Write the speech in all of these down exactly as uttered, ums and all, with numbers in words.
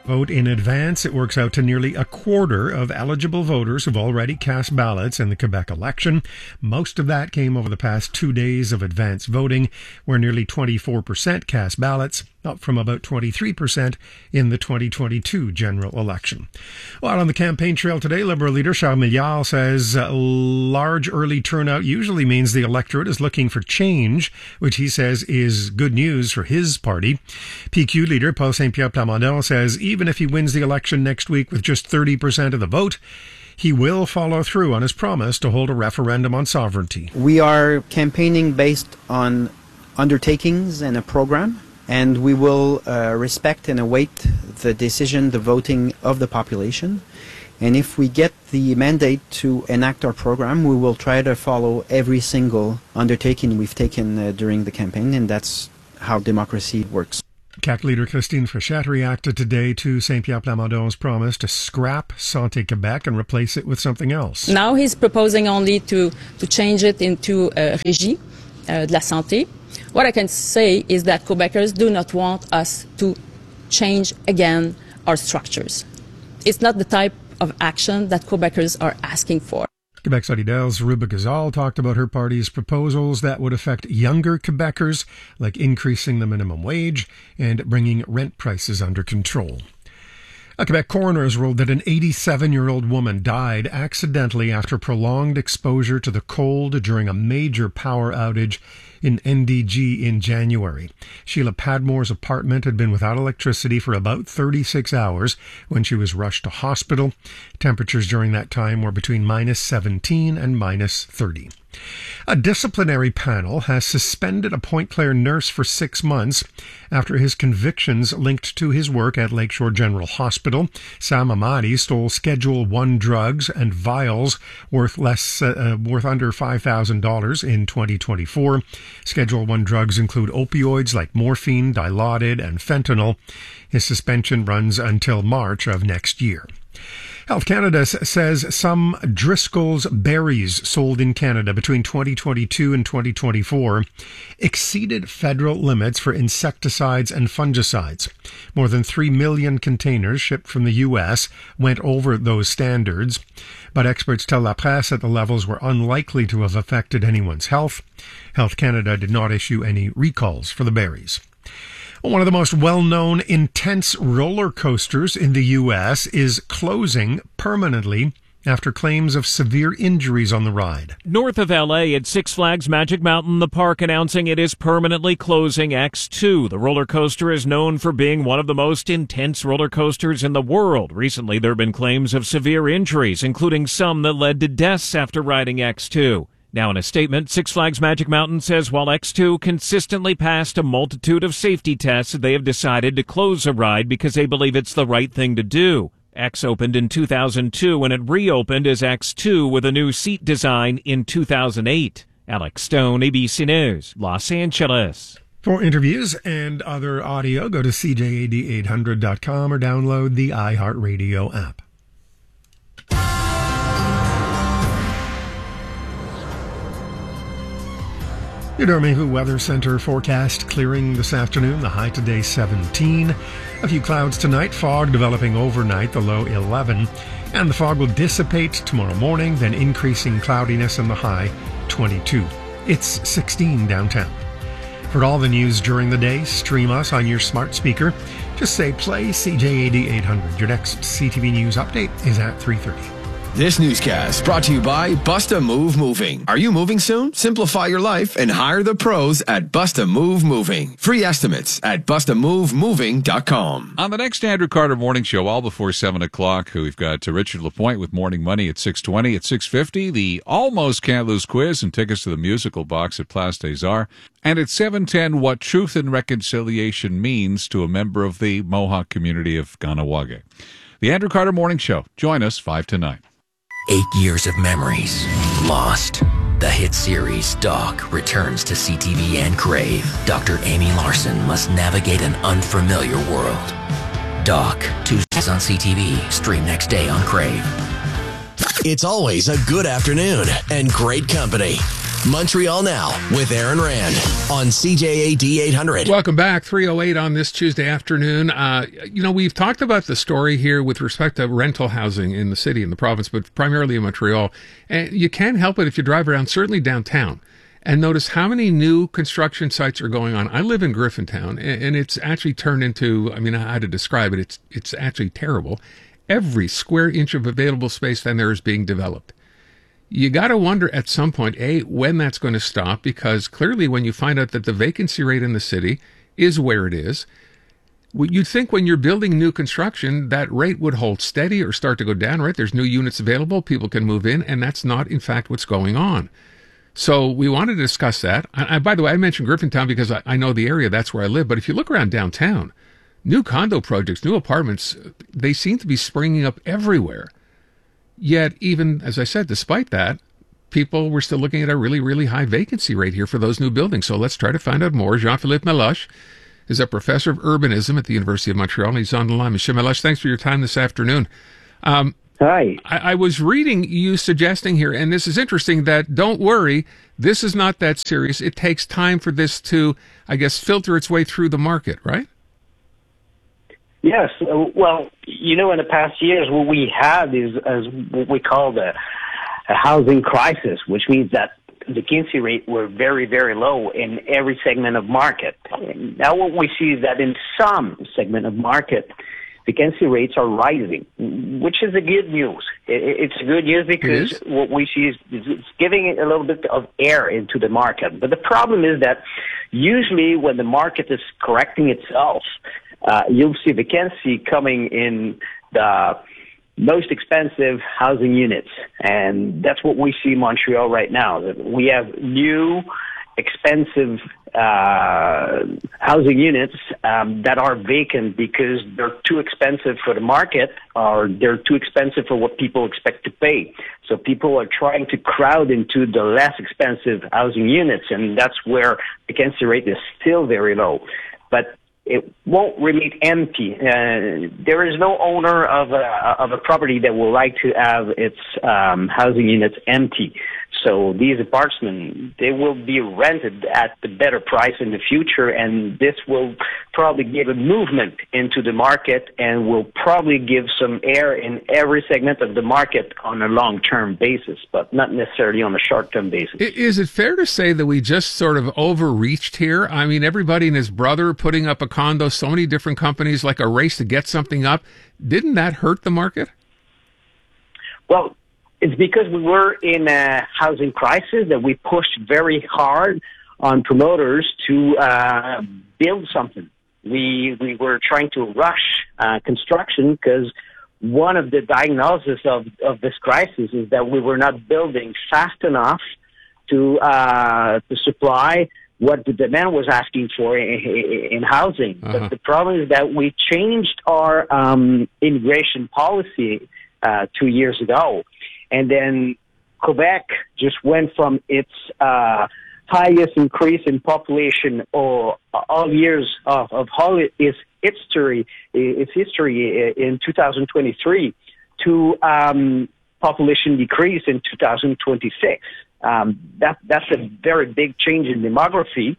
vote in advance. It works out to nearly a quarter of eligible voters who've already cast ballots in the Quebec election. Most of that came over the past two days of advance voting, where nearly twenty-four percent cast ballots, up from about twenty-three percent in the twenty twenty-two general election. Well, on the campaign trail today, Liberal leader Charles Milliard says a large early turnout usually means the electorate is looking for change, which he says is good news for his party. P Q leader Paul Saint-Pierre Plamondon says even if he wins the election next week with just thirty percent of the vote, he will follow through on his promise to hold a referendum on sovereignty. We are campaigning based on undertakings and a program, and we will uh, respect and await the decision, the voting of the population. And if we get the mandate to enact our program, we will try to follow every single undertaking we've taken uh, during the campaign, and that's how democracy works. C A Q leader Christine Fréchette reacted today to Saint-Pierre Plamondon's promise to scrap Santé Québec and replace it with something else. Now he's proposing only to, to change it into uh, Régie uh, de la Santé. What I can say is that Quebecers do not want us to change again our structures. It's not the type of action that Quebecers are asking for. Quebec Solidaires' Ruba Gazal talked about her party's proposals that would affect younger Quebecers, like increasing the minimum wage and bringing rent prices under control. A Quebec coroner has ruled that an eighty-seven-year-old woman died accidentally after prolonged exposure to the cold during a major power outage in N D G in January. Sheila Padmore's apartment had been without electricity for about thirty-six hours when she was rushed to hospital. Temperatures during that time were between minus seventeen and minus thirty. A disciplinary panel has suspended a Pointe Claire nurse for six months after his convictions linked to his work at Lakeshore General Hospital. Sam Amadi stole Schedule one drugs and vials worth less, uh, worth under five thousand dollars in twenty twenty-four. Schedule one drugs include opioids like morphine, Dilaudid, and fentanyl. His suspension runs until March of next year. Health Canada says some Driscoll's berries sold in Canada between twenty twenty-two and twenty twenty-four exceeded federal limits for insecticides and fungicides. More than three million containers shipped from the U S went over those standards, but experts tell La Presse that the levels were unlikely to have affected anyone's health. Health Canada did not issue any recalls for the berries. One of the most well-known intense roller coasters in the U S is closing permanently after claims of severe injuries on the ride. North of L A at Six Flags Magic Mountain, the park announcing it is permanently closing X two. The roller coaster is known for being one of the most intense roller coasters in the world. Recently, there have been claims of severe injuries, including some that led to deaths after riding X two. Now, in a statement, Six Flags Magic Mountain says while X two consistently passed a multitude of safety tests, they have decided to close the ride because they believe it's the right thing to do. X opened in two thousand two and it reopened as X two with a new seat design in two thousand eight. Alex Stone, A B C News, Los Angeles. For interviews and other audio, go to C J A D eight hundred dot com or download the iHeartRadio app. Your Dormehu Weather Center forecast clearing this afternoon, the high today seventeen. A few clouds tonight, fog developing overnight, the low eleven. And the fog will dissipate tomorrow morning, then increasing cloudiness and the high twenty-two. It's sixteen downtown. For all the news during the day, stream us on your smart speaker. Just say play C J A D eight hundred. Your next C T V News update is at three thirty. This newscast brought to you by Busta Move Moving. Are you moving soon? Simplify your life and hire the pros at Busta Move Moving. Free estimates at busta move moving dot com. On the next Andrew Carter Morning Show, all before seven o'clock, we've got uh, Richard Lapointe with Morning Money at six twenty. At six fifty, the Almost Can't Lose quiz and tickets to the musical box at Place des Arts. And at seven ten, what truth and reconciliation means to a member of the Mohawk community of Kahnawake. The Andrew Carter Morning Show. Join us five to nine. Eight years of memories lost. The hit series Doc returns to C T V and Crave. Doctor Amy Larson must navigate an unfamiliar world. Doc, Tuesdays on C T V. Stream next day on Crave. It's always a good afternoon and great company. Montreal Now with Aaron Rand on C J A D eight hundred. Welcome back. three oh eight on this Tuesday afternoon. Uh, you know, we've talked about the story here with respect to rental housing in the city, in the province, but primarily in Montreal. And you can't help it if you drive around, certainly downtown, and notice how many new construction sites are going on. I live in Griffintown, and it's actually turned into, I mean, how to describe it, it's it's actually terrible. Every square inch of available space then there is being developed. You got to wonder at some point, A, when that's going to stop, because clearly when you find out that the vacancy rate in the city is where it is, you'd think when you're building new construction, that rate would hold steady or start to go down, right? There's new units available, people can move in, and that's not, in fact, what's going on. So we wanted to discuss that. I, I, by the way, I mentioned Griffintown because I, I know the area, that's where I live, but if you look around downtown, new condo projects, new apartments, they seem to be springing up everywhere. Yet, even, as I said, despite that, people were still looking at a really, really high vacancy rate here for those new buildings. So let's try to find out more. Jean-Philippe Meloche is a professor of urbanism at the University of Montreal, and he's on the line. Monsieur Meloche, thanks for your time this afternoon. Um, Hi. I, I was reading you suggesting here, and this is interesting, that don't worry, this is not that serious. It takes time for this to, I guess, filter its way through the market, right? Yes. Uh, well, you know, in the past years, what we had is, is what we call the a housing crisis, which means that the vacancy rate were very, very low in every segment of market. And now what we see is that in some segment of market, vacancy rates are rising, which is a good news. It's a good news because what we see is it's giving a little bit of air into the market. But the problem is that usually when the market is correcting itself, Uh, you'll see vacancy coming in the most expensive housing units. And that's what we see in Montreal right now. We have new, expensive uh, housing units um, that are vacant because they're too expensive for the market, or they're too expensive for what people expect to pay. So people are trying to crowd into the less expensive housing units, and that's where vacancy rate is still very low. But it won't remain empty. Uh, there is no owner of a, of a property that will like to have its um, housing units empty. So these apartments, they will be rented at the better price in the future, and this will probably give a movement into the market and will probably give some air in every segment of the market on a long-term basis, but not necessarily on a short-term basis. Is it fair to say that we just sort of overreached here? I mean, everybody and his brother putting up a condo, so many different companies, like a race to get something up. Didn't that hurt the market? Well, it's because we were in a housing crisis that we pushed very hard on promoters to uh, build something. We we were trying to rush uh, construction because one of the diagnoses of, of this crisis is that we were not building fast enough to uh, to supply what the demand was asking for in, in housing. Uh-huh. But the problem is that we changed our um, immigration policy uh, two years ago. And then Quebec just went from its uh, highest increase in population or all years of, of all its history, its history in two thousand twenty-three to um, population decrease in two thousand twenty-six. Um, that that's a very big change in demography,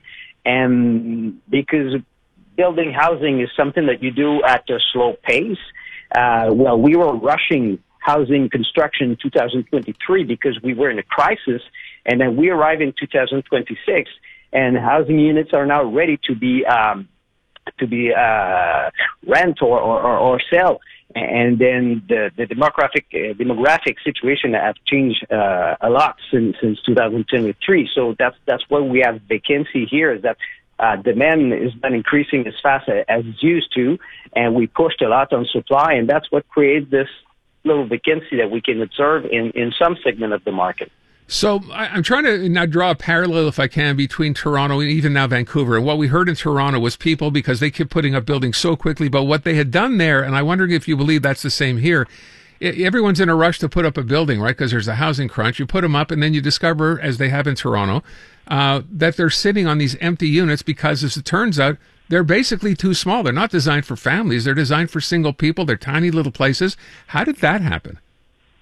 and because building housing is something that you do at a slow pace. Uh, well, we were rushing housing construction in two thousand twenty-three because we were in a crisis, and then we arrived in two thousand twenty-six, and housing units are now ready to be um, to be uh, rent or, or, or sell. And then the, the demographic uh, demographic situation have changed uh, a lot since since two thousand twenty-three. So that's that's why we have vacancy here. Is that uh, demand is not increasing as fast as it used to, and we pushed a lot on supply, and that's what creates this little vacancy that we can observe in, in some segment of the market. So I, I'm trying to now draw a parallel, if I can, between Toronto and even now Vancouver. And what we heard in Toronto was people, because they kept putting up buildings so quickly, but what they had done there, and I'm wondering if you believe that's the same here, everyone's in a rush to put up a building, right? Because there's a housing crunch. You put them up, and then you discover, as they have in Toronto, uh, that they're sitting on these empty units because, as it turns out, they're basically too small. They're not designed for families. They're designed for single people. They're tiny little places. How did that happen?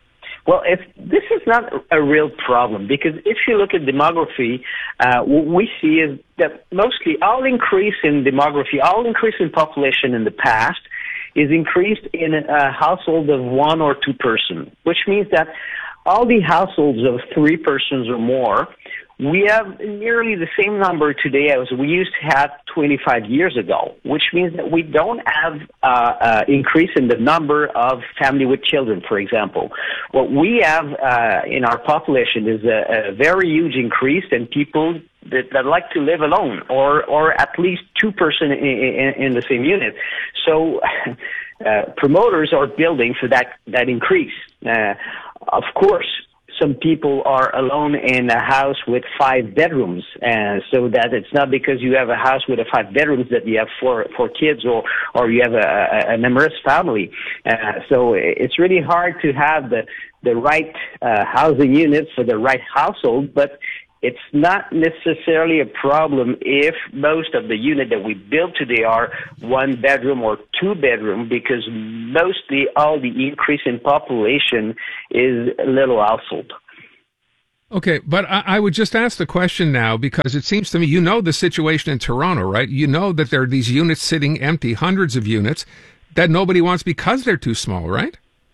Well, if this is not a real problem, because if you look at demography, uh, what we see is that mostly all increase in demography, all increase in population in the past is increased in a household of one or two person, which means that all the households of three persons or more, we have nearly the same number today as we used to have twenty-five years ago, which means that we don't have uh, uh, increase in the number of family with children, for example. What we have uh, in our population is a, a very huge increase in people that, that like to live alone, or or at least two person in, in, in the same unit. So uh, promoters are building for that that increase. Uh, of course, some people are alone in a house with five bedrooms, and so that it's not because you have a house with a five bedrooms that you have four four kids, or or you have a, a, a numerous family. Uh, so it's really hard to have the the right uh, housing units for the right household, but it's not necessarily a problem if most of the units that we build today are one bedroom or two bedroom, because mostly all the increase in population is a little household. Okay, but I, I would just ask the question now, because it seems to me, you know the situation in Toronto, right? You know that there are these units sitting empty, hundreds of units, that nobody wants because they're too small, right?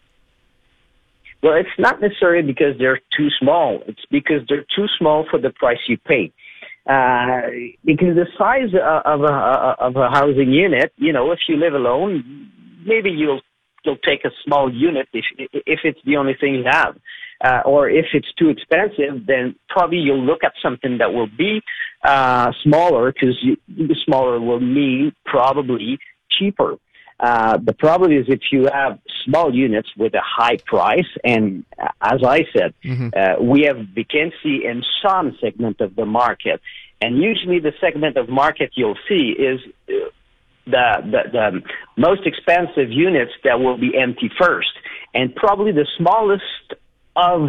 Well, it's not necessarily because they're too small. It's because they're too small for the price you pay. Uh, because the size of a, of a housing unit, you know, if you live alone, maybe you'll you'll take a small unit if if it's the only thing you have. Uh, or if it's too expensive, then probably you'll look at something that will be uh, smaller, because smaller will mean probably cheaper. Uh, the problem is if you have small units with a high price, and as I said, mm-hmm. uh, we have vacancy in some segment of the market, and usually the segment of market you'll see is the, the, the most expensive units that will be empty first, and probably the smallest of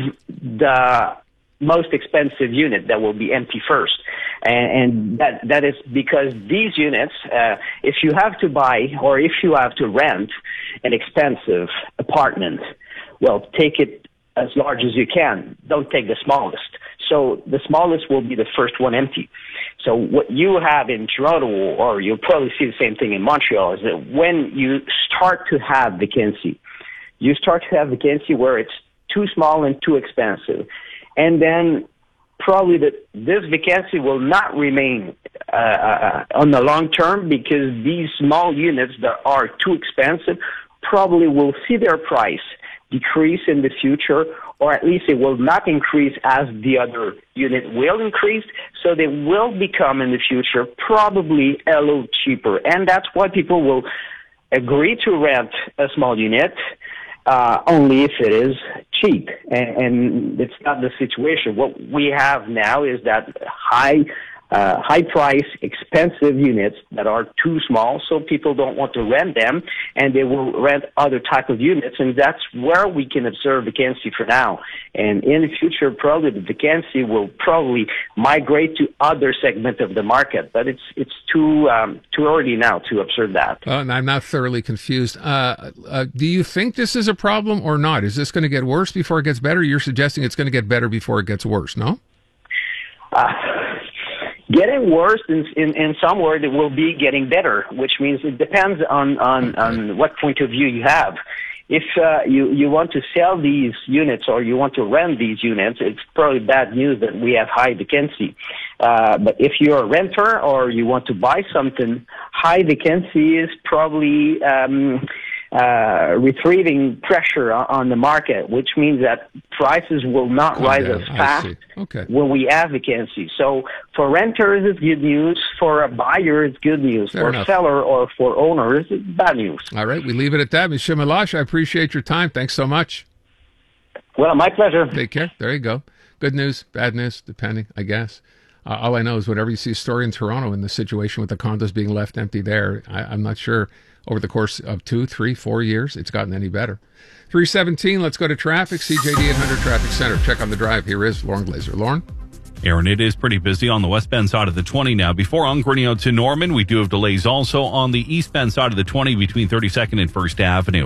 the most expensive unit that will be empty first. And, and that that is because these units, uh, if you have to buy or if you have to rent an expensive apartment, well, take it as large as you can. Don't take the smallest. So the smallest will be the first one empty. So what you have in Toronto, or you'll probably see the same thing in Montreal, is that when you start to have vacancy, you start to have vacancy where it's too small and too expensive. And then probably the, this vacancy will not remain uh, uh, on the long term, because these small units that are too expensive probably will see their price decrease in the future, or at least it will not increase as the other unit will increase. So they will become in the future probably a little cheaper. And that's why people will agree to rent a small unit, Uh, only if it is cheap, and, and it's not the situation. What we have now is that high, uh, high price, expensive units that are too small, so people don't want to rent them, and they will rent other type of units, and that's where we can observe vacancy for now. And in the future, probably the vacancy will probably migrate to other segment of the market, but it's it's too um, too early now to observe that. Uh, and I'm now thoroughly confused. Uh, uh, do you think this is a problem or not? Is this going to get worse before it gets better? You're suggesting it's going to get better before it gets worse, no? Uh, Getting worse in, in, in some word, it will be getting better, which means it depends on, on, on what point of view you have. If uh, you, you want to sell these units or you want to rent these units, it's probably bad news that we have high vacancy. Uh, but if you're a renter or you want to buy something, high vacancy is probably um, uh, retrieving pressure on the market, which means that prices will not Come rise down. as fast okay. when we have vacancy. So for renters, it's good news. For a buyer, it's good news. Fair for enough. a seller or for owners, it's bad news. All right, we leave it at that. Mister Meloche, I appreciate your time. Thanks so much. Well, my pleasure. Take care. There you go. Good news, bad news, depending, I guess. Uh, all I know is whenever you see a story in Toronto in the situation with the condos being left empty there, I, I'm not sure over the course of two, three, four years it's gotten any better. three seventeen, let's go to traffic. C J D eight hundred Traffic Center. Check on the drive. Here is Lauren Glazer. Lauren? Aaron, it is pretty busy on the westbound side of the twenty now. Before Ongrenio to Norman, we do have delays also on the eastbound side of the twenty between thirty-second and First Avenue.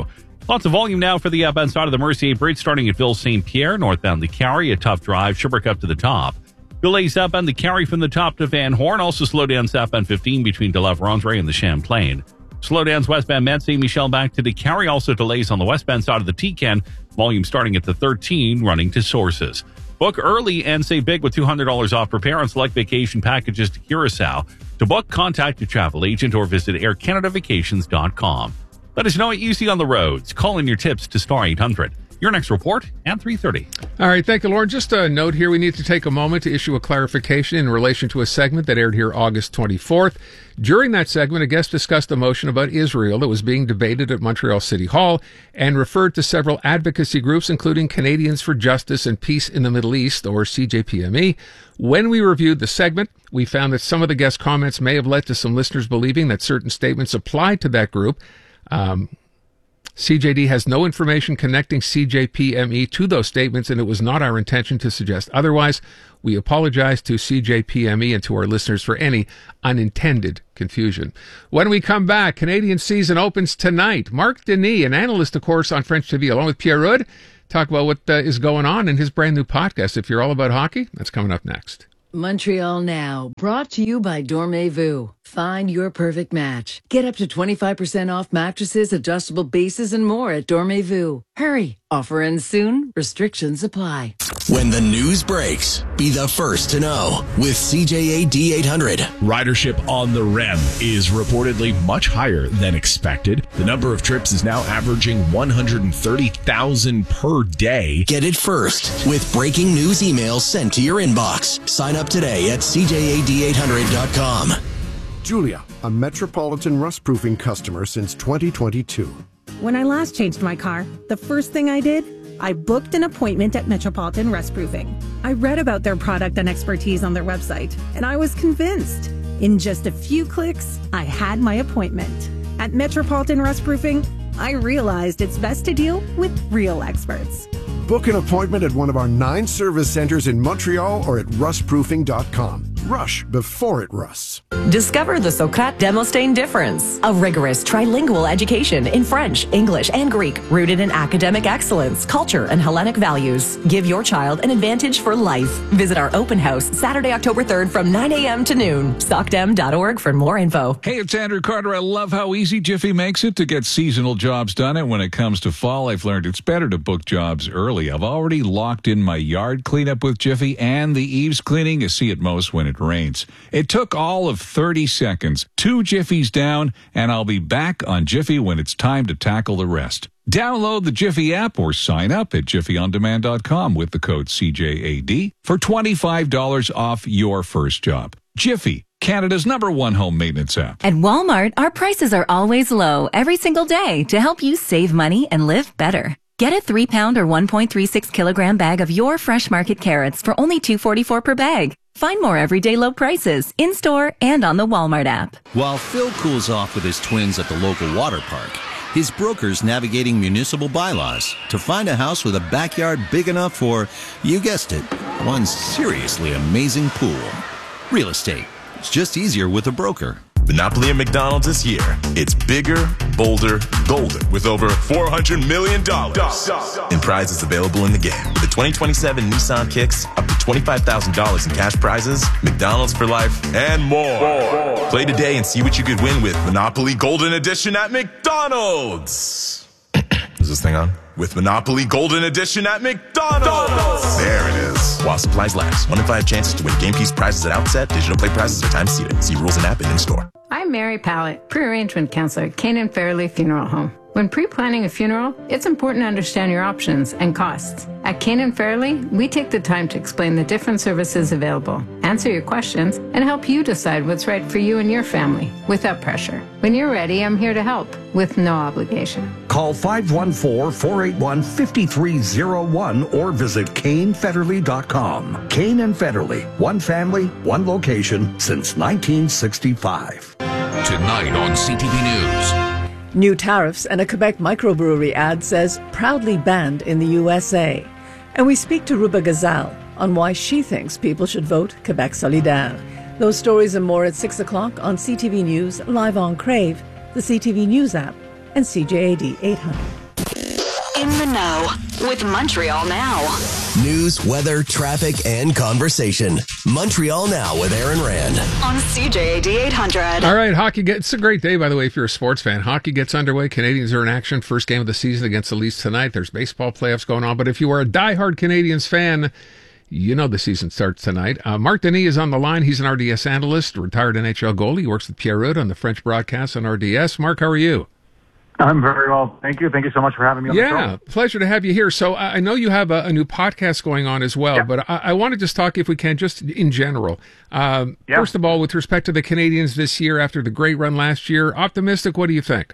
Lots of volume now for the upbound side of the Mercier Bridge, starting at Ville Saint Pierre, northbound the Carry, a tough drive, Sherbrooke up to the top. Delays southbound the Carry from the top to Van Horn, also slow down southbound fifteen between De La Vérendrye and the Champlain. Slowdowns westbound Mount Saint Michel back to the Carry, also delays on the westbound side of the T-Can, volume starting at the thirteen, running to Sources. Book early and save big with two hundred dollars off prepare on select vacation packages to Curacao. To book, contact your travel agent or visit air canada vacations dot com. Let us know what you see on the roads. Call in your tips to star eight hundred. Your next report at three thirty. All right, thank you, Lauren. Just a note here. We need to take a moment to issue a clarification in relation to a segment that aired here August twenty-fourth. During that segment, a guest discussed a motion about Israel that was being debated at Montreal City Hall and referred to several advocacy groups, including Canadians for Justice and Peace in the Middle East, or C J P M E. When we reviewed the segment, we found that some of the guest comments may have led to some listeners believing that certain statements applied to that group. Um, C J D has no information connecting C J P M E to those statements, and it was not our intention to suggest otherwise. We apologize to C J P M E and to our listeners for any unintended confusion. When we come back, Canadian season opens tonight. Marc Denis, an analyst, of course, on French T V, along with Pierre Rudd, talk about what uh, is going on in his brand new podcast. If you're all about hockey, that's coming up next. Montreal Now, brought to you by Dormez-vous. Find your perfect match. Get up to twenty-five percent off mattresses, adjustable bases, and more at Dormez-vous. Hurry, offer ends soon. Restrictions apply. When the news breaks, be the first to know with C J A D eight hundred. Ridership on the R E M is reportedly much higher than expected. The number of trips is now averaging one hundred thirty thousand per day. Get it first with breaking news emails sent to your inbox. Sign up today at C J A D eight hundred dot com. Julia, a Metropolitan rust proofing customer since twenty twenty-two. When I last changed my car, the first thing I did, I booked an appointment at Metropolitan Rust Proofing. I read about their product and expertise on their website, and I was convinced. In just a few clicks, I had my appointment. At Metropolitan Rust Proofing, I realized it's best to deal with real experts. Book an appointment at one of our nine service centers in Montreal or at rust proofing dot com. Rush before it rusts. Discover the Socrate Demosthene difference. A rigorous trilingual education in French, English, and Greek, rooted in academic excellence, culture, and Hellenic values. Give your child an advantage for life. Visit our open house Saturday, October third from nine a.m. to noon. socdem dot org for more info. Hey, it's Andrew Carter. I love how easy Jiffy makes it to get seasonal jobs done. And when it comes to fall, I've learned it's better to book jobs early. I've already locked in my yard cleanup with Jiffy and the eaves cleaning you see at most when it rains. It took all of thirty seconds, two Jiffies down, and I'll be back on Jiffy when it's time to tackle the rest. Download the Jiffy app or sign up at jiffy on demand dot com with the code C J A D for twenty-five dollars off your first job. Jiffy, Canada's number one home maintenance app. At Walmart, our prices are always low every single day to help you save money and live better. Get a three pound or one point three six kilogram bag of your fresh market carrots for only two dollars and forty-four cents per bag. Find more everyday low prices in-store and on the Walmart app. While Phil cools off with his twins at the local water park, his broker's navigating municipal bylaws to find a house with a backyard big enough for, you guessed it, one seriously amazing pool. Real estate. It's just easier with a broker. Monopoly at McDonald's this year. It's bigger, bolder, golden with over four hundred million dollars in prizes available in the game. With the twenty twenty-seven Nissan Kicks, up to twenty-five thousand dollars in cash prizes, McDonald's for life, and more. more. Play today and see what you could win with Monopoly Golden Edition at McDonald's. Is this thing on? With Monopoly Golden Edition at McDonald's. There it is. While supplies last. One in five chances to win game piece prizes at outset. Digital play prizes are time seated. See rules and app and in store. I'm Mary Pallett, pre-arrangement counselor at Canaan Fairley Funeral Home. When pre-planning a funeral, it's important to understand your options and costs. At Canaan Fairley, we take the time to explain the different services available, answer your questions, and help you decide what's right for you and your family without pressure. When you're ready, I'm here to help with no obligation. Call five one four, four eight one, five three zero one or visit Kane Federley dot com. Kane and Federley, one family, one location since nineteen sixty-five. Tonight on C T V News. New tariffs and a Quebec microbrewery ad says proudly banned in the U S A. And we speak to Ruba Gazal on why she thinks people should vote Quebec Solidaire. Those stories and more at six o'clock on C T V News, live on Crave, the C T V News app, and C J A D eight hundred. In the know with Montreal Now. News, weather, traffic, and conversation. Montreal Now with Aaron Rand. On C J A D eight hundred. All right, hockey gets, it's a great day, by the way, if you're a sports fan. Hockey gets underway. Canadians are in action. First game of the season against the Leafs tonight. There's baseball playoffs going on. But if you are a diehard Canadians fan, you know the season starts tonight. Uh, Marc Denis is on the line. He's an R D S analyst, retired N H L goalie. He works with Pierre Rude on the French broadcast on R D S. Marc, how are you? I'm very well. Thank you. Thank you so much for having me on yeah, the show. Yeah, pleasure to have you here. So I know you have a, a new podcast going on as well, yeah. but I, I want to just talk, if we can, just in general. Um, yeah. First of all, with respect to the Canadians this year after the great run last year, optimistic, what do you think?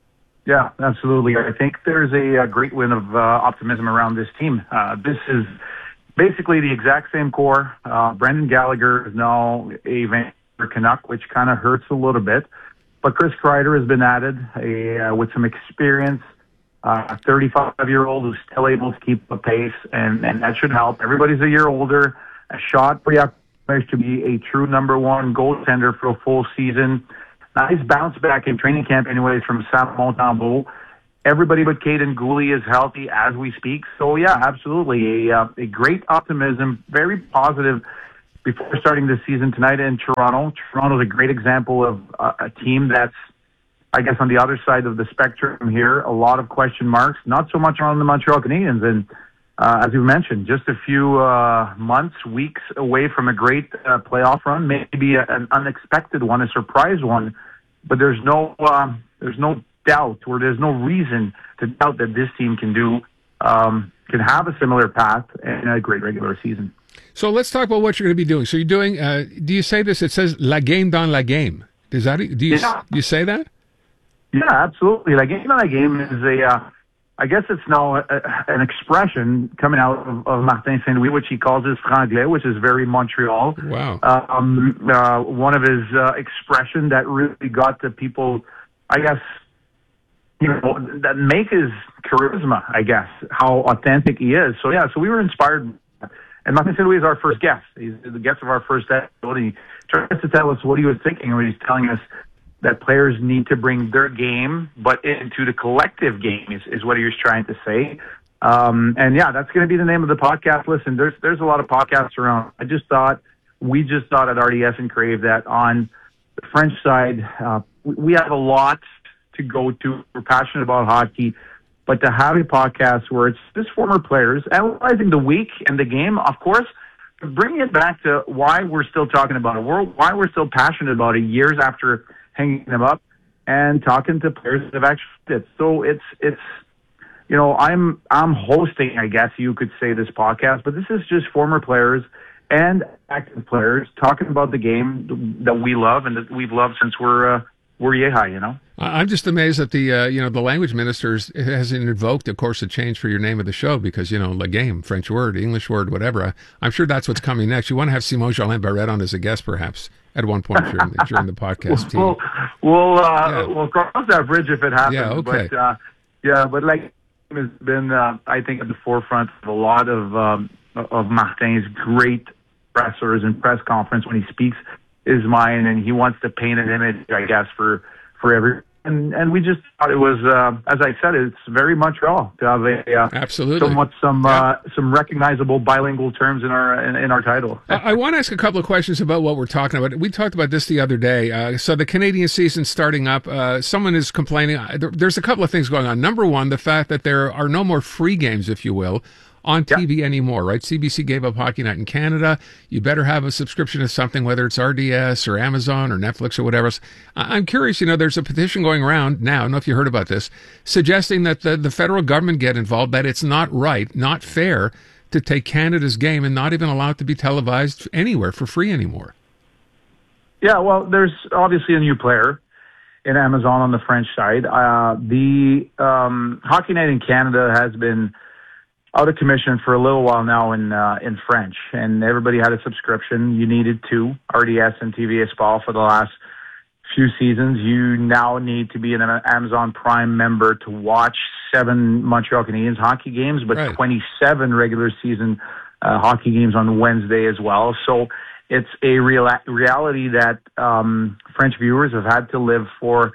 Yeah, absolutely. I think there's a, a great win of uh, optimism around this team. Uh, this is basically the exact same core. Uh, Brendan Gallagher is now a Vancouver Canuck, which kind of hurts a little bit. But Chris Kreider has been added a, uh, with some experience, uh, a thirty-five-year-old who's still able to keep the pace, and, and that should help. Everybody's a year older. A shot for to be a true number one goaltender for a full season. Nice bounce back in training camp anyways from Sam Montembeault. Everybody but Caden Gooley is healthy as we speak. So, yeah, absolutely. A, uh, a great optimism, very positive before starting this season tonight in Toronto. Toronto's a great example of uh, a team that's, I guess, on the other side of the spectrum here. A lot of question marks, not so much on the Montreal Canadiens. And uh, as you mentioned, just a few uh, months, weeks away from a great uh, playoff run, maybe a, an unexpected one, a surprise one. But there's no, uh, there's no doubt, or there's no reason to doubt that this team can do, um, can have a similar path and a great regular season. So let's talk about what you're going to be doing. So you're doing, uh, do you say this? It says La Game dans la Game. Does that, do you, yeah. do you say that? Yeah, absolutely. La Game dans la Game is a, uh, I guess it's now a, a, an expression coming out of, of Martin Saint-Louis, which he calls his franglais, which is very Montreal. Wow. Um, uh, one of his uh, expression that really got the people, I guess, you know, that make his charisma, I guess, how authentic he is. So, yeah, so we were inspired. And Martin Saint-Louis is our first guest. He's the guest of our first episode. He tries to tell us what he was thinking when he's telling us that players need to bring their game, but into the collective game is, is what he was trying to say. Um, and yeah, that's going to be the name of the podcast. Listen, there's there's a lot of podcasts around. I just thought, we just thought at R D S and Crave that on the French side, uh, we have a lot to go to. We're passionate about hockey. But to have a podcast where it's just former players analyzing the week and the game, of course, bringing it back to why we're still talking about it, why we're still passionate about it years after hanging them up, and talking to players that have actually did. So it's it's you know I'm I'm hosting, I guess you could say, this podcast, but this is just former players and active players talking about the game that we love and that we've loved since we're uh, we're yay high, you know. I'm just amazed that the uh, you know the language ministers hasn't invoked, of course, a change for your name of the show because, you know, la game, French word, English word, whatever. I'm sure that's what's coming next. You want to have Simon Jolin Barrette on as a guest, perhaps, at one point during the, during the podcast. We'll we'll, uh, yeah. we'll cross that bridge if it happens. Yeah, okay. But uh, yeah, but like has been, uh, I think, at the forefront of a lot of um, of Martin's great pressers and press conference when he speaks his mind, and he wants to paint an image, I guess, for for every. And and we just thought it was, uh, as I said, it's very Montreal to have a uh, absolutely somewhat some yeah. uh, some recognizable bilingual terms in our in, in our title. I, I want to ask a couple of questions about what we're talking about. We talked about this the other day. Uh, so the Canadian season starting up. Uh, someone is complaining. There, there's a couple of things going on. Number one, the fact that there are no more free games, if you will, on T V yep. anymore, right? C B C gave up Hockey Night in Canada. You better have a subscription to something, whether it's R D S or Amazon or Netflix or whatever else. I'm curious, you know, there's a petition going around now, I don't know if you heard about this, suggesting that the, the federal government get involved, that it's not right, not fair to take Canada's game and not even allow it to be televised anywhere for free anymore. Yeah, well, there's obviously a new player in Amazon on the French side. Uh, the um, Hockey Night in Canada has been out of commission for a little while now in uh, in French, and everybody had a subscription. You needed to, R D S and T V S Sport for the last few seasons. You now need to be an Amazon Prime member to watch seven Montreal Canadiens hockey games, but right. twenty-seven regular season uh, hockey games on Wednesday as well. So it's a real reality that um, French viewers have had to live for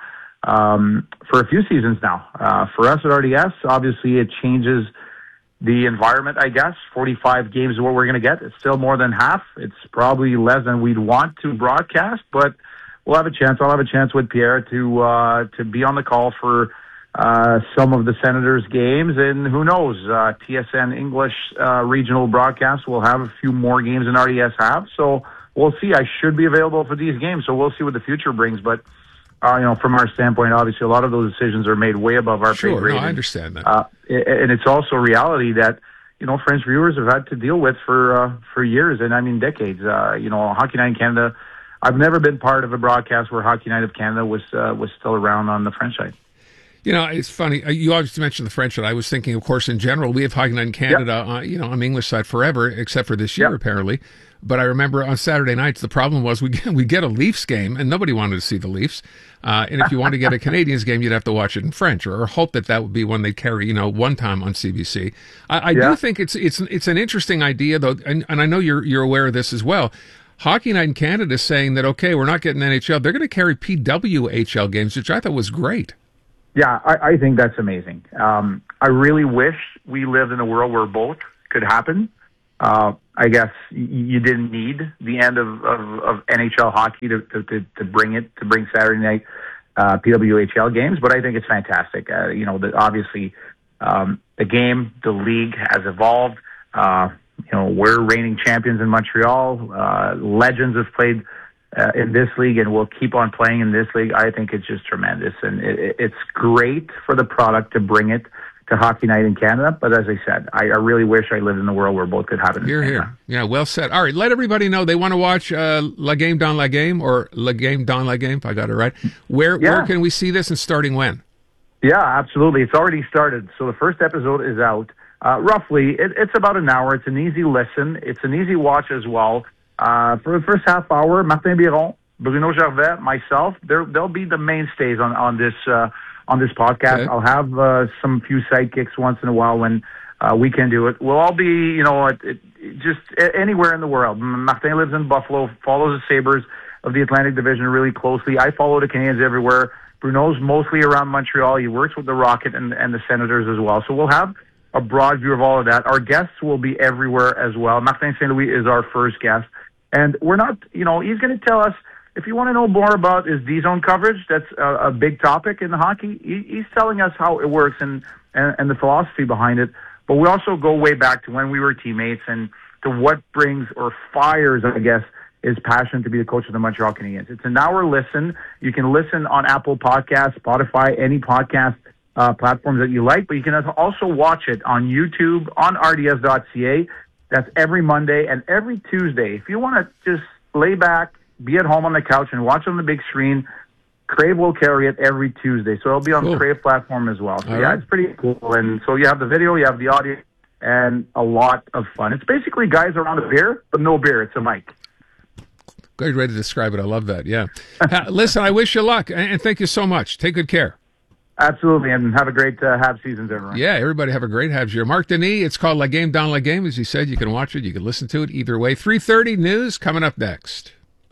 um, for a few seasons now. Uh, for us at R D S, obviously it changes the environment, I guess. forty-five games is what we're going to get. It's still more than half. It's probably less than we'd want to broadcast, but we'll have a chance. I'll have a chance with Pierre to uh, to be on the call for uh, some of the Senators games, and who knows, uh, T S N English uh, regional broadcasts will have a few more games than R D S have, so we'll see. I should be available for these games, so we'll see what the future brings, but Uh, you know, from our standpoint, obviously, a lot of those decisions are made way above our Sure, pay grade. no, I understand that. Uh, and it's also reality that, you know, French viewers have had to deal with for uh, for years, and I mean decades. Uh, you know, Hockey Night in Canada, I've never been part of a broadcast where Hockey Night of Canada was uh, was still around on the French side. You know, it's funny. uh, You obviously mentioned the French side. I was thinking, of course, in general, we have Hockey Night in Canada, uh, you know, on the English side forever, except for this year, apparently. But I remember on Saturday nights, the problem was we get, we get a Leafs game, and nobody wanted to see the Leafs. Uh, and if you want to get a Canadians game, you'd have to watch it in French, or, or hope that that would be one they carry, you know, one time on C B C. I, I Yeah. do think it's it's it's an interesting idea, though, and, and I know you're you're aware of this as well. Hockey Night in Canada is saying that, okay, we're not getting N H L. They're going to carry P W H L games, which I thought was great. Yeah, I, I think that's amazing. Um, I really wish we lived in a world where both could happen. Uh, I guess y- you didn't need the end of, of, of N H L hockey to, to, to, to bring it, to bring Saturday night uh, P W H L games, but I think it's fantastic. Uh, you know, the, obviously um, the game, the league has evolved. Uh, you know, we're reigning champions in Montreal. Uh, legends have played uh, in this league and will keep on playing in this league. I think it's just tremendous, and it, it's great for the product to bring it to Hockey Night in Canada. But as I said, I, I really wish I lived in a world where both could happen. Here, here. Yeah, well said. All right, let everybody know they want to watch uh, La Game dans la Game, or La Game dans la Game, if I got it right. Where Yeah. where can we see this, and starting when? Yeah, absolutely. It's already started. So the first episode is out. Uh, roughly, it, it's about an hour. It's an easy listen. It's an easy watch as well. Uh, for the first half hour, Martin Biron, Bruno Gervais, myself, there, they'll be the mainstays on, on this uh, on this podcast. Okay. I'll have uh, some few sidekicks once in a while when uh, we can do it. We'll all be, you know, it, it, just anywhere in the world. Martin lives in Buffalo, follows the Sabres of the Atlantic Division really closely. I follow the Canadiens everywhere. Bruno's mostly around Montreal. He works with the Rocket and, and the Senators as well. So we'll have a broad view of all of that. Our guests will be everywhere as well. Martin Saint Louis is our first guest. And we're not, you know, he's going to tell us, if you want to know more about his D-zone coverage, that's a, a big topic in hockey. He, he's telling us how it works and, and, and the philosophy behind it. But we also go way back to when we were teammates and to what brings or fires, I guess, his passion to be the coach of the Montreal Canadiens. It's an hour listen. You can listen on Apple Podcasts, Spotify, any podcast uh, platforms that you like, but you can also watch it on YouTube, on R D S dot C A. That's every Monday and every Tuesday. If you want to just lay back, be at home on the couch and watch on the big screen, Crave will carry it every Tuesday. So it'll be on Cool. the Crave platform as well. So All yeah, right. it's pretty cool. And so you have the video, you have the audio, and a lot of fun. It's basically guys around a beer, but no beer. It's a mic. Great way to describe it. I love that. Yeah. Uh, listen, I wish you luck, and, and thank you so much. Take good care. Absolutely, and have a great uh, Habs seasons, everyone. Yeah, everybody have a great Habs year. Marc Denis, it's called La Game dans la Game. As you said, you can watch it, you can listen to it either way. three thirty news coming up next.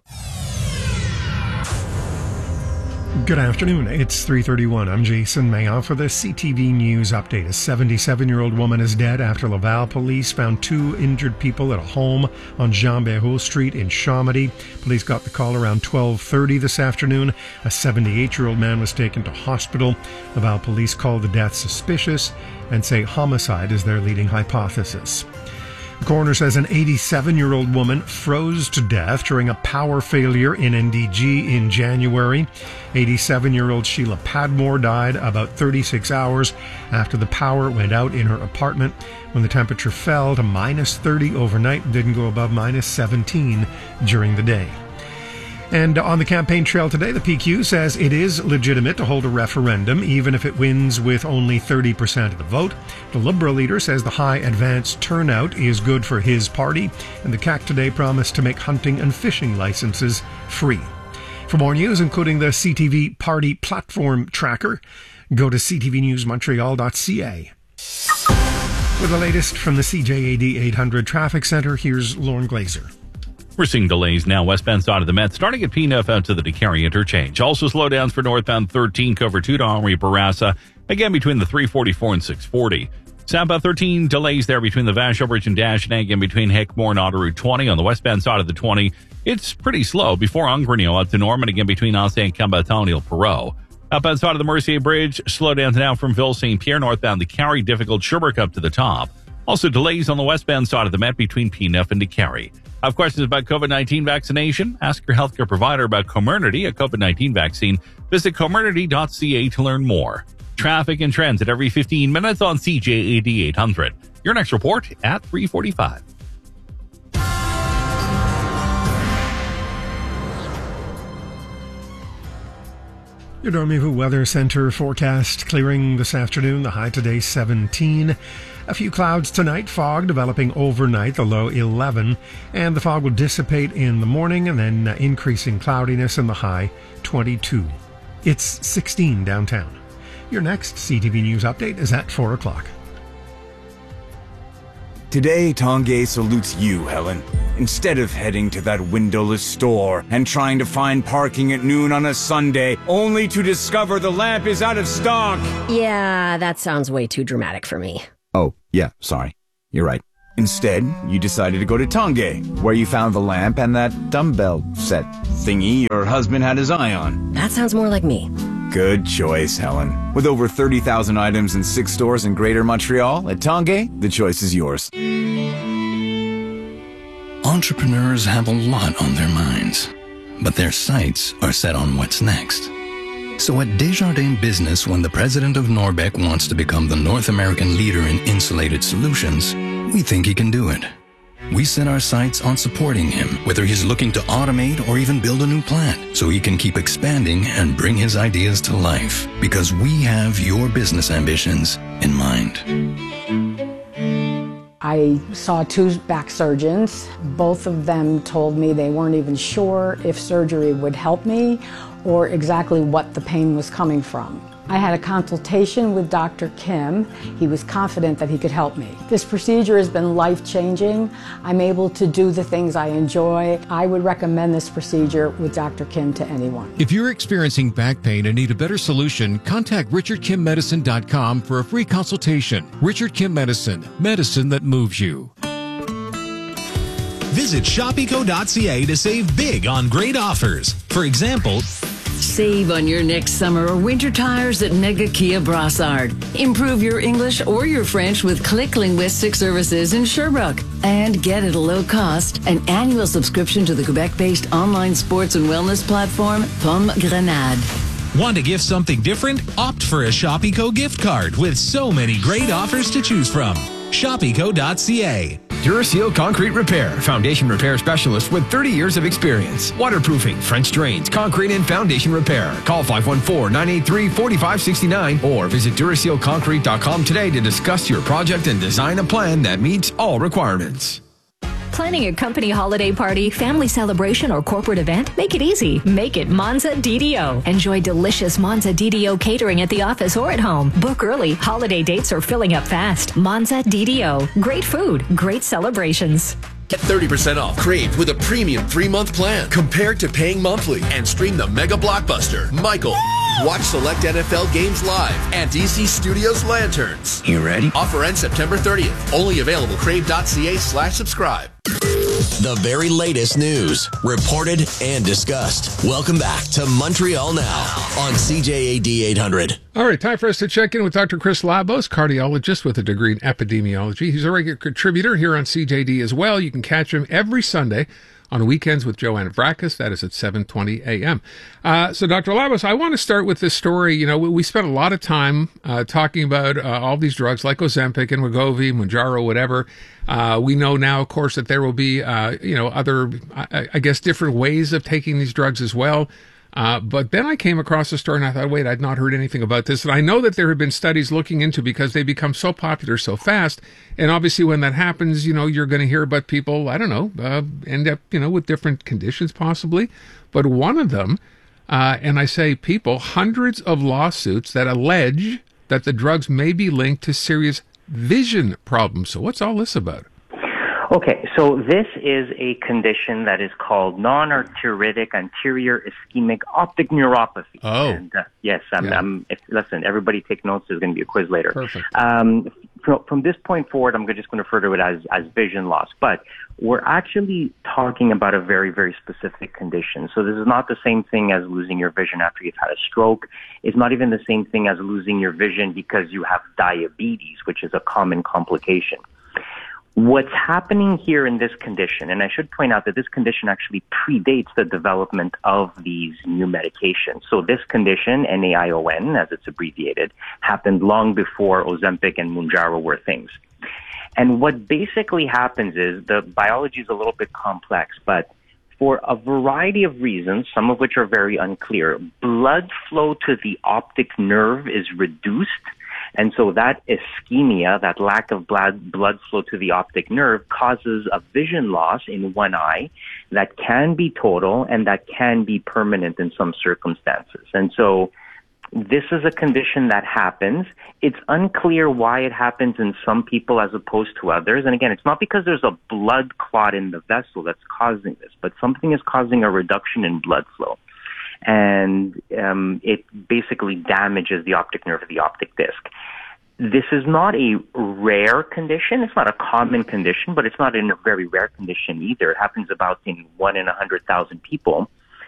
Good afternoon. It's three thirty-one. I'm Jason Mayoff for the C T V News Update. A seventy-seven-year-old woman is dead after Laval police found two injured people at a home on Jean Béraud Street in Chomedy. Police got the call around twelve thirty this afternoon. A seventy-eight-year-old man was taken to hospital. Laval police called the death suspicious and say homicide is their leading hypothesis. The coroner says an eighty-seven-year-old woman froze to death during a power failure in N D G in January. eighty-seven-year-old Sheila Padmore died about thirty-six hours after the power went out in her apartment when the temperature fell to minus thirty overnight and didn't go above minus seventeen during the day. And on the campaign trail today, the P Q says it is legitimate to hold a referendum, even if it wins with only thirty percent of the vote. The Liberal leader says the high advance turnout is good for his party, and the C A Q today promised to make hunting and fishing licenses free. For more news, including the C T V Party Platform Tracker, go to c t v news montreal dot c a. With the latest from the C J A D eight hundred Traffic Center, here's Lauren Glazer. We're seeing delays now westbound side of the Met, starting at P N F out to the DeCarry interchange. Also slowdowns for northbound thirteen, cover two to Henri Bourassa, again between the three forty-four and six forty. Southbound thirteen, delays there between the Vashon Bridge and Dagenham, again between Hickmore and Auto Route twenty. On the westbound side of the twenty, it's pretty slow before Ongrenio out to Norman, again between Ancien and Cambaton-Ile-Perrot. Outbound side of the Mercier Bridge, slowdowns now from Ville Saint Pierre, northbound the Carry, difficult Sherbrooke up to the top. Also delays on the westbound side of the Met between P N F and DeCarry. Have questions about COVID nineteen vaccination? Ask your healthcare provider about Comirnaty, a COVID nineteen vaccine. Visit comirnaty dot c a to learn more. Traffic and transit every fifteen minutes on C J A D eight hundred. Your next report at three forty-five. Your Dormez-vous Weather Center forecast clearing this afternoon. The high today seventeen. A few clouds tonight, fog developing overnight, the low eleven, and the fog will dissipate in the morning and then uh, increasing cloudiness in the high twenty-two. It's sixteen downtown. Your next C T V News update is at four o'clock. Today, Tanguay salutes you, Helen. Instead of heading to that windowless store and trying to find parking at noon on a Sunday, only to discover the lamp is out of stock. Yeah, that sounds way too dramatic for me. Oh, yeah, sorry. You're right. Instead, you decided to go to Tanguay, where you found the lamp and that dumbbell set thingy your husband had his eye on. That sounds more like me. Good choice, Helen. With over thirty thousand items in six stores in Greater Montreal, at Tanguay, the choice is yours. Entrepreneurs have a lot on their minds, but their sights are set on what's next. So at Desjardins Business, when the president of Norbec wants to become the North American leader in insulated solutions, we think he can do it. We set our sights on supporting him, whether he's looking to automate or even build a new plant, so he can keep expanding and bring his ideas to life, because we have your business ambitions in mind. I saw two back surgeons. Both of them told me they weren't even sure if surgery would help me or exactly what the pain was coming from. I had a consultation with Doctor Kim. He was confident that he could help me. This procedure has been life-changing. I'm able to do the things I enjoy. I would recommend this procedure with Doctor Kim to anyone. If you're experiencing back pain and need a better solution, contact richard kim medicine dot com for a free consultation. Richard Kim Medicine, medicine that moves you. Visit shop eco dot c a to save big on great offers. For example, save on your next summer or winter tires at Mega Kia Brassard. Improve your English or your French with Click Linguistic Services in Sherbrooke. And get at a low cost an annual subscription to the Quebec-based online sports and wellness platform Pomme Grenade. Want to gift something different? Opt for a Shop Eco gift card with so many great offers to choose from. shop eco dot c a. Duraseal Concrete Repair, foundation repair specialist with thirty years of experience. Waterproofing, French drains, concrete and foundation repair. Call five one four, nine eight three, four five six nine or visit duraseal concrete dot com today to discuss your project and design a plan that meets all requirements. Planning a company holiday party, family celebration, or corporate event? Make it easy. Make it Monza D D O. Enjoy delicious Monza D D O catering at the office or at home. Book early. Holiday dates are filling up fast. Monza D D O. Great food, great celebrations. Get thirty percent off Crave with a premium three-month plan compared to paying monthly, and stream the mega blockbuster, Michael. Watch select N F L games live and D C Studios Lanterns. You ready? Offer ends September thirtieth. Only available crave dot c a slash subscribe. The very latest news, reported and discussed. Welcome back to Montreal Now on C J A D eight hundred. All right, time for us to check in with Doctor Chris Labos, cardiologist with a degree in epidemiology. He's a regular contributor here on C J D as well. You can catch him every Sunday on weekends with Joanna Vracus. That is at seven twenty a.m. Uh, so, Doctor Labos, I want to start with this story. You know, we, we spent a lot of time uh, talking about uh, all these drugs like Ozempic and Wegovy, Mounjaro, whatever. Uh, we know now, of course, that there will be, uh, you know, other, I, I guess, different ways of taking these drugs as well. Uh, but then I came across a story and I thought, wait, I'd not heard anything about this. And I know that there have been studies looking into because they become so popular so fast. And obviously when that happens, you know, you're going to hear about people, I don't know, uh, end up, you know, with different conditions possibly. But one of them, uh, and I say people, hundreds of lawsuits that allege that the drugs may be linked to serious vision problems. So what's all this about? Okay, so this is a condition that is called non-arteritic anterior ischemic optic neuropathy. Oh. And, uh, yes, I'm, Yeah. I'm, if, listen, everybody take notes. There's going to be a quiz later. Perfect. Um, from, from this point forward, I'm just going to refer to it as, as vision loss. But we're actually talking about a very, very specific condition. So this is not the same thing as losing your vision after you've had a stroke. It's not even the same thing as losing your vision because you have diabetes, which is a common complication. What's happening here in this condition, and I should point out that this condition actually predates the development of these new medications. So this condition, N A I O N, as it's abbreviated, happened long before Ozempic and Mounjaro were things. And what basically happens is the biology is a little bit complex, but for a variety of reasons, some of which are very unclear, blood flow to the optic nerve is reduced. And so that ischemia, that lack of blood, blood flow to the optic nerve, causes a vision loss in one eye that can be total and that can be permanent in some circumstances. And so this is a condition that happens. It's unclear why it happens in some people as opposed to others. And again, it's not because there's a blood clot in the vessel that's causing this, but something is causing a reduction in blood flow. And um, it basically damages the optic nerve of the optic disc. This is not a rare condition. It's not a common condition, but it's not a very rare condition either. It happens about in one in a hundred thousand people.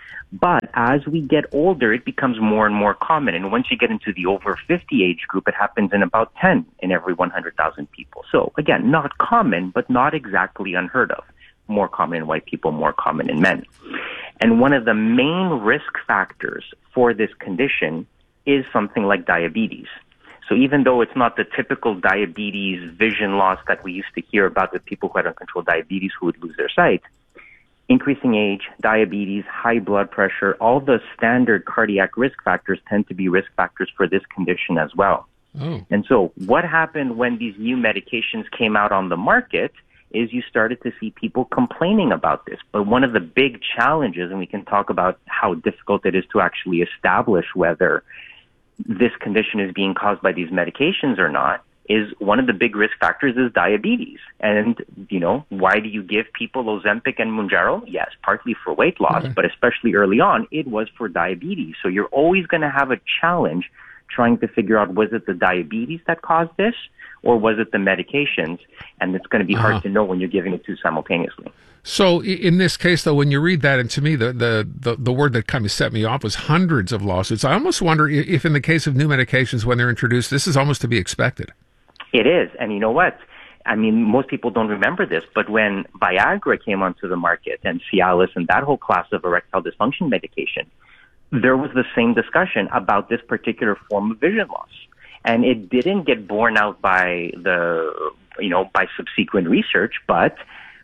But as we get older, it becomes more and more common. And once you get into the over fifty age group, it happens in about ten in every one hundred thousand people. So again, not common, but not exactly unheard of. More common in white people, more common in men. And one of the main risk factors for this condition is something like diabetes. So even though it's not the typical diabetes vision loss that we used to hear about with people who had uncontrolled diabetes who would lose their sight, increasing age, diabetes, high blood pressure, all the standard cardiac risk factors tend to be risk factors for this condition as well. Oh. And so what happened when these new medications came out on the market is you started to see people complaining about this. But one of the big challenges, and we can talk about how difficult it is to actually establish whether this condition is being caused by these medications or not, is one of the big risk factors is diabetes. And, you know, why do you give people Ozempic and Mounjaro? Yes, partly for weight loss, Okay. but especially early on, it was for diabetes. So you're always going to have a challenge trying to figure out, was it the diabetes that caused this, or was it the medications? And it's going to be hard Uh-huh. to know when you're giving it to simultaneously. So i- in this case, though, when you read that, and to me, the, the, the, the word that kind of set me off was hundreds of lawsuits. I almost wonder i- if in the case of new medications, when they're introduced, this is almost to be expected. It is. And you know what? I mean, most people don't remember this, but when Viagra came onto the market and Cialis and that whole class of erectile dysfunction medication, there was the same discussion about this particular form of vision loss. And it didn't get borne out by the, you know, by subsequent research, but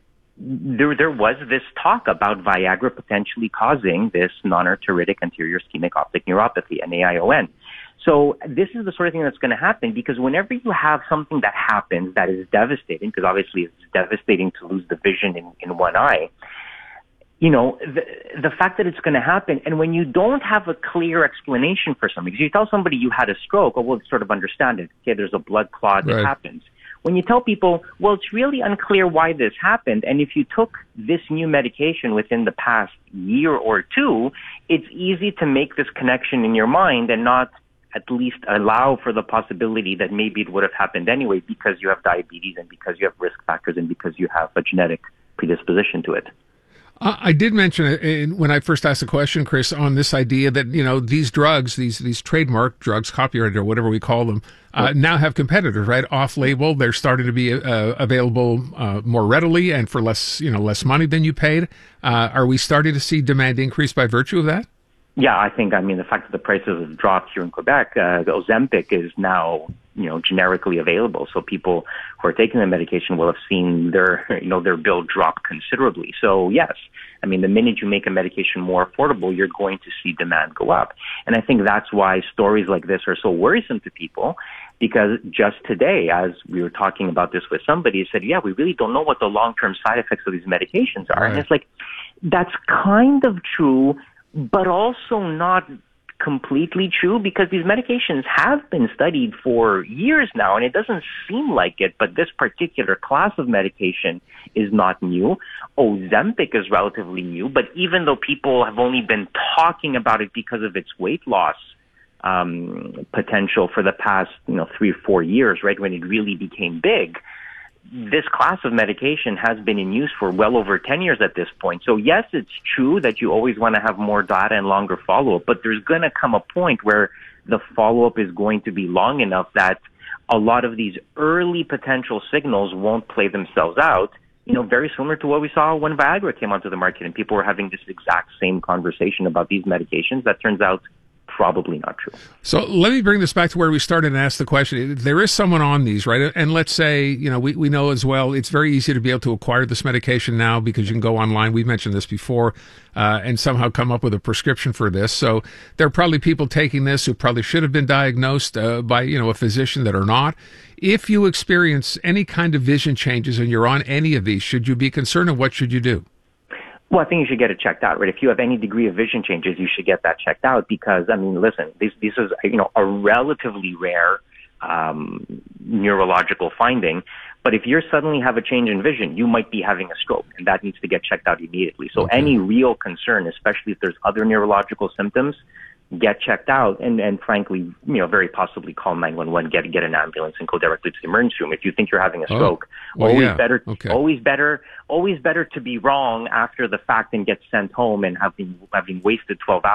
there, there was this talk about Viagra potentially causing this non-arteritic anterior ischemic optic neuropathy, N A I O N. So this is the sort of thing that's going to happen because whenever you have something that happens that is devastating, because obviously it's devastating to lose the vision in, in one eye, you know, the, the fact that it's going to happen, and when you don't have a clear explanation for something, because you tell somebody you had a stroke, oh, we'll sort of understand it. Okay, there's a blood clot that Right. happens. When you tell people, well, it's really unclear why this happened, and if you took this new medication within the past year or two, it's easy to make this connection in your mind and not at least allow for the possibility that maybe it would have happened anyway because you have diabetes and because you have risk factors and because you have a genetic predisposition to it. Uh, I did mention it in, when I first asked the question, Chris, on this idea that, you know, these drugs, these these trademark drugs, copyrighted or whatever we call them, uh, Right. now have competitors, right? Off-label, they're starting to be uh, available uh, more readily and for less, you know, less money than you paid. Uh, are we starting to see demand increase by virtue of that? Yeah, I think, I mean, the fact that the prices have dropped here in Quebec, uh, the Ozempic is now, you know, generically available. So people who are taking the medication will have seen their, you know, their bill drop considerably. So yes, I mean, the minute you make a medication more affordable, you're going to see demand go up. And I think that's why stories like this are so worrisome to people, because just today, as we were talking about this with somebody, said, yeah, we really don't know what the long-term side effects of these medications are. Right. And it's like, that's kind of true, but also not completely true because these medications have been studied for years now, and it doesn't seem like it, but this particular class of medication is not new. Ozempic is relatively new, but even though people have only been talking about it because of its weight loss um, potential for the past, you know, three or four years, right, when it really became big, this class of medication has been in use for well over ten years at this point. So yes, it's true that you always want to have more data and longer follow-up, but there's going to come a point where the follow-up is going to be long enough that a lot of these early potential signals won't play themselves out. You know, very similar to what we saw when Viagra came onto the market and people were having this exact same conversation about these medications. That turns out probably not true. So let me bring this back to where we started and ask the question. There is someone on these, right? And let's say, you know, we, we know as well, it's very easy to be able to acquire this medication now because you can go online. We've mentioned this before, uh, and somehow come up with a prescription for this. So there are probably people taking this who probably should have been diagnosed uh, by, you know, a physician that are not. If you experience any kind of vision changes and you're on any of these, should you be concerned, and what should you do? Well, I think you should get it checked out, right? If you have any degree of vision changes, you should get that checked out because, I mean, listen, this, this is, you know, a relatively rare um, neurological finding. But if you suddenly have a change in vision, you might be having a stroke, and that needs to get checked out immediately. So okay. Any real concern, especially if there's other neurological symptoms, get checked out, and, and frankly, you know, very possibly call nine one one, get get an ambulance, and go directly to the emergency room. If you think you're having a stroke, oh. well, always yeah. better, okay. always better, always better to be wrong after the fact and get sent home and having having wasted twelve hours.